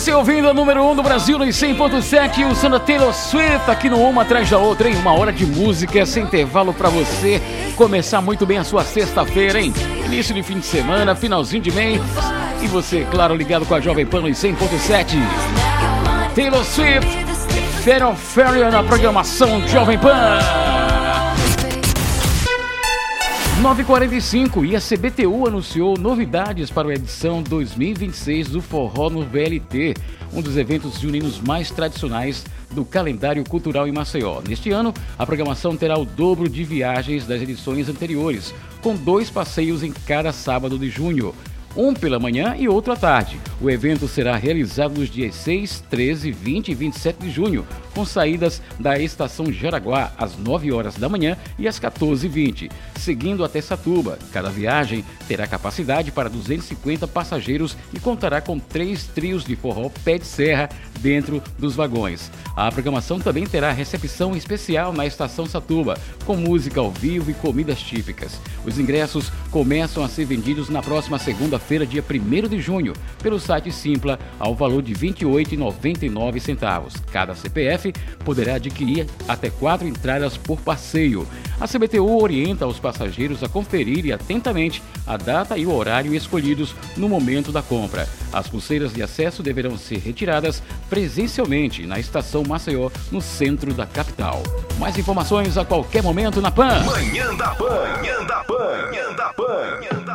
Você ouvindo a número 1 do Brasil no 100.7, o som da Taylor Swift aqui no Uma Atrás da Outra, hein? Uma hora de música sem intervalo pra você começar muito bem a sua sexta-feira, hein? Início de fim de semana, finalzinho de mês. E você, claro, ligado com a Jovem Pan no 100.7. Taylor Swift, Fairy Fairy na programação Jovem Pan. 9h45 e a CBTU anunciou novidades para a edição 2026 do Forró no VLT, um dos eventos juninos mais tradicionais do calendário cultural em Maceió. Neste ano, a programação terá o dobro de viagens das edições anteriores, com 2 passeios em cada sábado de junho, um pela manhã e outro à tarde. O evento será realizado nos dias 6, 13, 20 e 27 de junho, com saídas da Estação Jaraguá às 9 horas da manhã e às 14h20, seguindo até Satuba. Cada viagem terá capacidade para 250 passageiros e contará com 3 trios de forró pé de serra dentro dos vagões. A programação também terá recepção especial na Estação Satuba, com música ao vivo e comidas típicas. Os ingressos começam a ser vendidos na próxima segunda-feira, dia 1º de junho, pelo site Simpla, ao valor de R$ 28,99. Cada CPF poderá adquirir até 4 entradas por passeio. A CBTU orienta os passageiros a conferirem atentamente a data e o horário escolhidos no momento da compra. As pulseiras de acesso deverão ser retiradas presencialmente na Estação Maceió, no centro da capital. Mais informações a qualquer momento na PAN. Manhã da PAN, Manhã da PAN, Manhã da PAN.